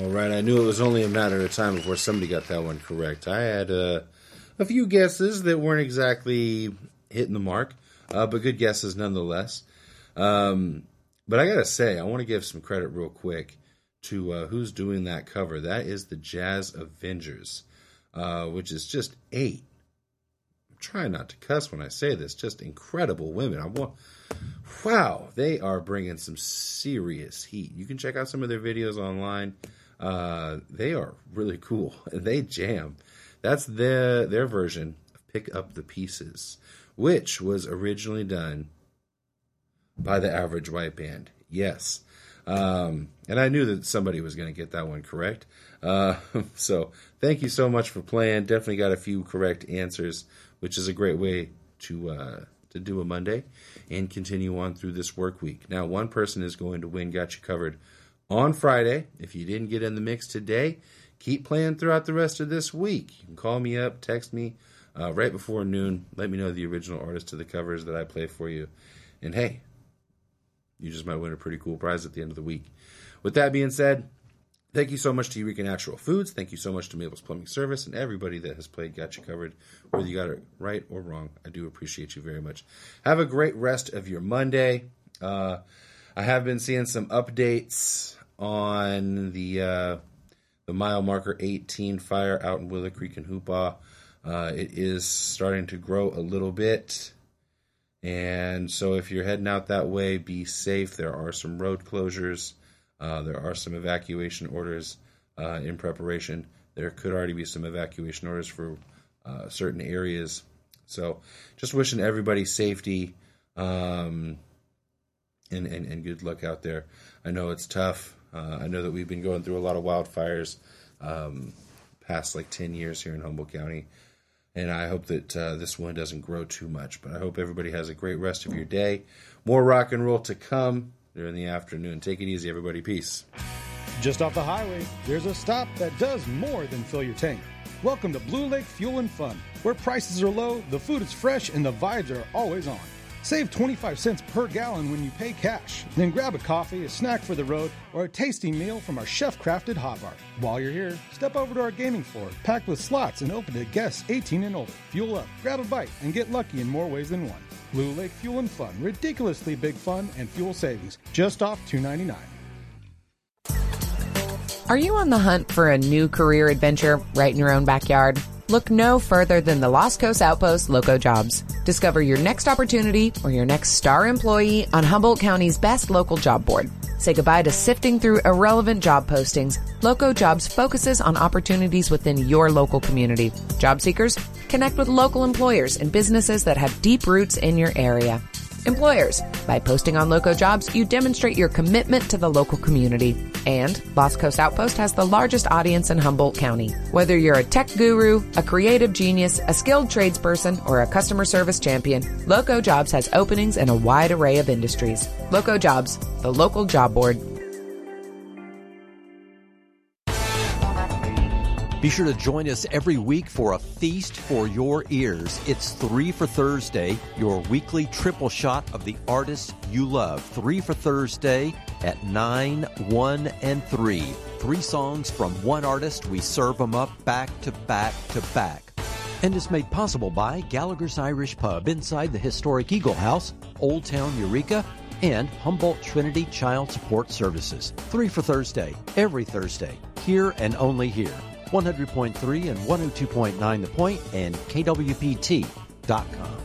All right, I knew it was only a matter of time before somebody got that one correct. I had a few guesses that weren't exactly hitting the mark, but good guesses nonetheless. But I gotta say, I want to give some credit real quick to who's doing that cover. That is the Jazz Avengers, which is just 8. I'm trying not to cuss when I say this. Just incredible women. Wow, they are bringing some serious heat. You can check out some of their videos online. They are really cool. They jam. That's their version of Pick Up the Pieces, which was originally done by the Average White Band. Yes. And I knew that somebody was going to get that one correct. So thank you so much for playing. Definitely got a few correct answers, which is a great way to do a Monday and continue on through this work week. Now, one person is going to win Got You Covered on Friday. If you didn't get in the mix today, keep playing throughout the rest of this week. You can call me up, text me right before noon. Let me know the original artist of the covers that I play for you. And hey, you just might win a pretty cool prize at the end of the week. With that being said, thank you so much to Eureka Natural Foods. Thank you so much to Mabel's Plumbing Service and everybody that has played Got You Covered. Whether you got it right or wrong, I do appreciate you very much. Have a great rest of your Monday. I have been seeing some updates on the mile marker 18 fire out in Willow Creek and Hoopaw. It is starting to grow a little bit. And so if you're heading out that way, be safe. There are some road closures. There are some evacuation orders in preparation. There could already be some evacuation orders for certain areas. So just wishing everybody safety and good luck out there. I know it's tough. I know that we've been going through a lot of wildfires past like 10 years here in Humboldt County. And I hope that this one doesn't grow too much. But I hope everybody has a great rest of your day. More rock and roll to come during the afternoon. Take it easy, everybody. Peace. Just off the highway, there's a stop that does more than fill your tank. Welcome to Blue Lake Fuel and Fun, where prices are low, the food is fresh, and the vibes are always on. Save 25 cents per gallon when you pay cash. Then grab a coffee, a snack for the road, or a tasty meal from our chef-crafted hot bar. While you're here, step over to our gaming floor, packed with slots and open to guests 18 and older. Fuel up, grab a bite, and get lucky in more ways than one. Blue Lake Fuel and Fun. Ridiculously big fun and fuel savings. Just off $2.99. Are you on the hunt for a new career adventure right in your own backyard? Look no further than the Lost Coast Outpost Loco Jobs. Discover your next opportunity or your next star employee on Humboldt County's best local job board. Say goodbye to sifting through irrelevant job postings. Loco Jobs focuses on opportunities within your local community. Job seekers, connect with local employers and businesses that have deep roots in your area. Employers, by posting on Loco Jobs, you demonstrate your commitment to the local community. And Lost Coast Outpost has the largest audience in Humboldt County. Whether you're a tech guru, a creative genius, a skilled tradesperson, or a customer service champion, Loco Jobs has openings in a wide array of industries. Loco Jobs, the local job board. Be sure to join us every week for a feast for your ears. It's 3 for Thursday, your weekly triple shot of the artists you love. 3 for Thursday at 9, 1, and 3. 3 songs from one artist. We serve them up back to back to back. And it's made possible by Gallagher's Irish Pub inside the historic Eagle House, Old Town Eureka, and Humboldt Trinity Child Support Services. 3 for Thursday, every Thursday, here and only here. 100.3 and 102.9 The Point and KWPT.com.